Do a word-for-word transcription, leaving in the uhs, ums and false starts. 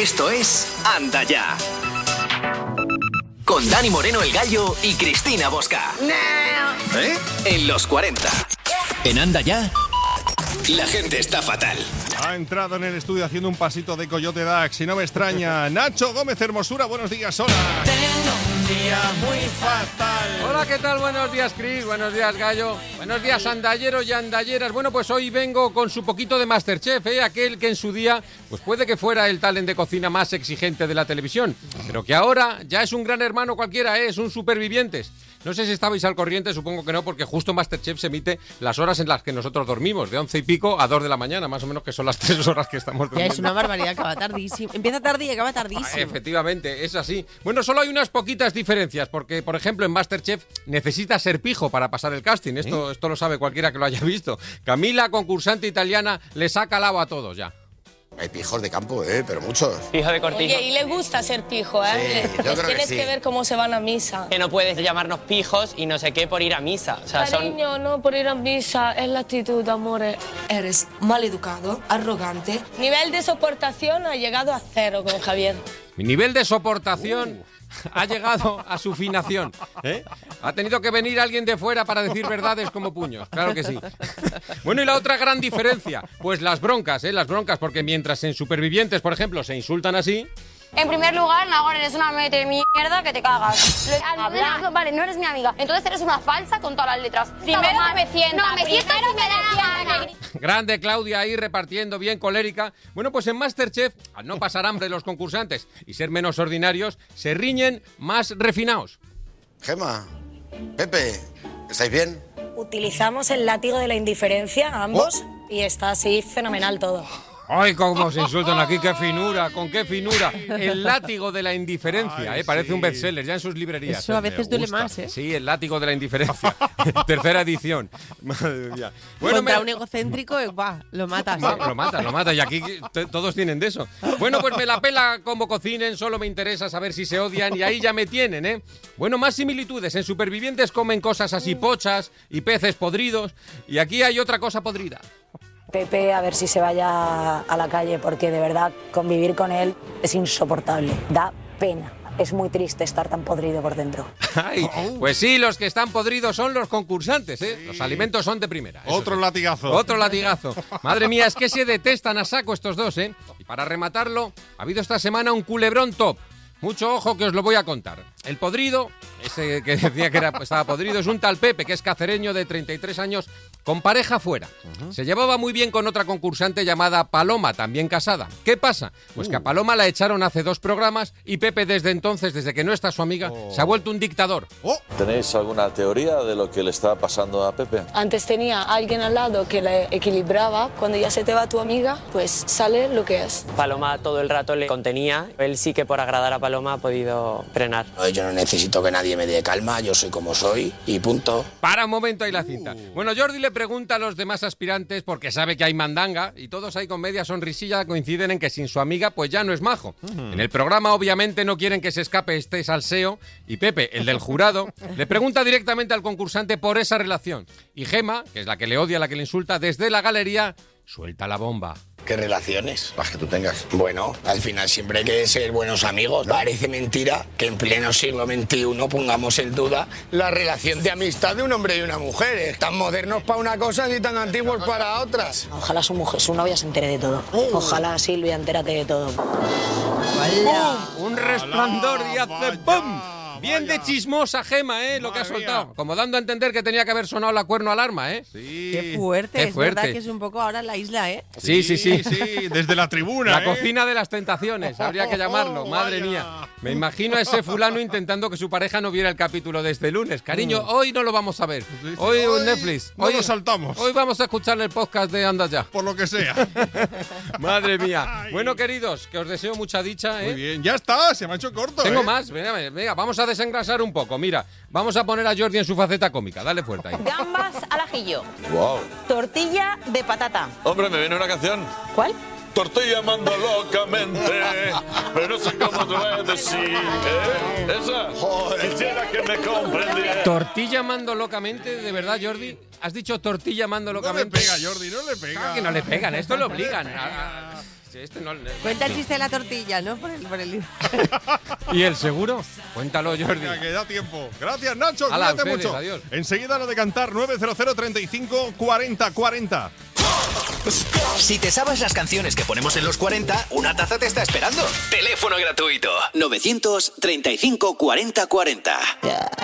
Esto es Anda Ya. Con Dani Moreno el Gallo y Cristina Bosca. ¿Eh? En los cuarenta. En Anda Ya, la gente está fatal. Ha entrado en el estudio haciendo un pasito de Coyote Dax, si no me extraña. Nacho Gómez Hermosura, buenos días, hola. Tengo un día muy fatal. Hola, ¿qué tal? Buenos días, Cris. Buenos días, Gallo. Buenos días, andalleros y andalleras. Bueno, pues hoy vengo con su poquito de Masterchef, ¿eh? Aquel que en su día, pues puede que fuera el talent de cocina más exigente de la televisión, pero que ahora ya es un gran hermano cualquiera, ¿eh? Es un supervivientes. No sé si estabais al corriente, supongo que no, porque justo Masterchef se emite las horas en las que nosotros dormimos, de once y pico a dos de la mañana, más o menos, que son las tres horas que estamos durmiendo. Ya es una barbaridad, acaba tardísimo. Empieza tarde y acaba tardísimo. Ah, efectivamente, es así. Bueno, solo hay unas poquitas diferencias, porque, por ejemplo, en Masterchef necesita ser pijo para pasar el casting. Esto, ¿Sí? esto lo sabe cualquiera que lo haya visto. Camila, concursante italiana, le saca el agua a todos ya. Hay pijos de campo, ¿eh? Pero muchos. Pijo de cortijo. Oye, y le gusta ser pijo, ¿eh? Sí, yo Les creo tienes que, sí. que ver cómo se van a misa. Que no puedes llamarnos pijos y no sé qué por ir a misa. O sea, Cariño, son... no por ir a misa, es la actitud, amores. Eres maleducado, arrogante. Nivel de soportación ha llegado a cero con Javier. Mi nivel de soportación... Uh. Ha llegado a su finación, ¿eh? Ha tenido que venir alguien de fuera para decir verdades como puños, claro que sí. Bueno, y la otra gran diferencia, pues las broncas, ¿eh? Las broncas, porque mientras en Supervivientes, por ejemplo, se insultan así... En primer lugar, Nagore, eres una mete mierda que te cagas. Habla. Vale, no eres mi amiga. Entonces eres una falsa con todas las letras. Primero que me sienta. No, me siento y me da la gana. Grande Claudia ahí repartiendo bien colérica. Bueno, pues en Masterchef, al no pasar hambre los concursantes y ser menos ordinarios, se riñen más refinados. Gema, Pepe, ¿estáis bien? Utilizamos el látigo de la indiferencia, ambos, oh. y está así fenomenal todo. ¡Ay, cómo se insultan aquí! ¡Qué finura! ¡Con qué finura! El látigo de la indiferencia, Ay, ¿eh? Parece sí. un bestseller ya en sus librerías. Eso a veces duele más, ¿eh? Sí, el látigo de la indiferencia. Tercera edición. Madre mía. Bueno, Contra me... un egocéntrico, va, lo matas. Va, lo matas, lo matas. Y aquí t- todos tienen de eso. Bueno, pues me la pela cómo cocinen, solo me interesa saber si se odian y ahí ya me tienen, ¿eh? Bueno, más similitudes. En Supervivientes comen cosas así pochas y peces podridos. Y aquí hay otra cosa podrida. Pepe, a ver si se vaya a la calle, porque de verdad convivir con él es insoportable. Da pena. Es muy triste estar tan podrido por dentro. Ay, pues sí, los que están podridos son los concursantes, ¿eh? Sí. Los alimentos son de primera. Otro sí. latigazo. Otro latigazo. Madre mía, es que se detestan a saco estos dos, ¿eh? Y para rematarlo, ha habido esta semana un culebrón top. Mucho ojo que os lo voy a contar. El podrido, ese que decía que era, estaba podrido, es un tal Pepe, que es cacereño de treinta y tres años, con pareja fuera. Uh-huh. Se llevaba muy bien con otra concursante llamada Paloma, también casada. ¿Qué pasa? Pues uh. que a Paloma la echaron hace dos programas y Pepe desde entonces, desde que no está su amiga, oh. se ha vuelto un dictador. Oh. ¿Tenéis alguna teoría de lo que le está pasando a Pepe? Antes tenía a alguien al lado que le equilibraba. Cuando ya se te va tu amiga, pues sale lo que es. Paloma todo el rato le contenía. Él sí que por agradar a Paloma ha podido frenar. Yo no necesito que nadie me dé calma, yo soy como soy y punto. Para un momento ahí la cinta. Uh. Bueno, Jordi le pregunta a los demás aspirantes porque sabe que hay mandanga y todos ahí con media sonrisilla coinciden en que sin su amiga pues ya no es majo. Uh-huh. En el programa obviamente no quieren que se escape este salseo y Pepe, el del jurado, le pregunta directamente al concursante por esa relación. Y Gema, que es la que le odia, la que le insulta, desde la galería suelta la bomba. ¿Qué relaciones? Las que tú tengas. Bueno, al final siempre hay que ser buenos amigos. Parece mentira que en pleno siglo veintiuno pongamos en duda la relación de amistad de un hombre y una mujer. Tan modernos para una cosa y tan antiguos para otras. Ojalá su mujer, su novia se entere de todo. Ojalá, Silvia, entérate de todo. ¡Pum! Un resplandor y hace ¡pum! Bien de chismosa Gema, ¿eh? Lo Madre que ha soltado. Mía. Como dando a entender que tenía que haber sonado la cuerno alarma, ¿eh? Sí. Qué fuerte, Qué es fuerte. Verdad que es un poco ahora la isla, ¿eh? Sí, sí, sí. Sí, sí, desde la tribuna, La ¿eh? cocina de las tentaciones, habría que llamarlo. Oh, Madre vaya. mía. Me imagino a ese fulano intentando que su pareja no viera el capítulo de este lunes. Cariño, mm. hoy no lo vamos a ver. Hoy, hoy Netflix. No hoy lo saltamos. Hoy vamos a escuchar el podcast de Anda Ya. Por lo que sea. Madre mía. Bueno, queridos, que os deseo mucha dicha, ¿eh? Muy bien, ya está, se me ha hecho corto, Tengo ¿eh? más, venga, venga, vamos a desengrasar un poco. Mira, vamos a poner a Jordi en su faceta cómica. Dale fuerte ahí. Gambas al ajillo. Wow. Tortilla de patata. Hombre, me viene una canción. ¿Cuál? Tortilla mando locamente, pero no sé cómo te voy a decir. ¿Eh? Esa. Quisiera que me comprendiera. Tortilla mando locamente, de verdad, Jordi. ¿Has dicho tortilla mando locamente? No le pega, Jordi, no le pega. Claro que no le pegan, esto lo obligan. Este no, Cuenta el chiste de la tortilla, ¿no? Por el, por el... ¿Y el seguro? Cuéntalo, Jordi. Venga, que da tiempo. Gracias, Nacho. Hala, Cuídate ustedes, mucho. adiós. Enseguida lo de cantar nueve cero cero, treinta y cinco, cuarenta, cuarenta. Si te sabes las canciones que ponemos en los cuarenta, una taza te está esperando. Teléfono gratuito. novecientos treinta y cinco, cuarenta, cuarenta.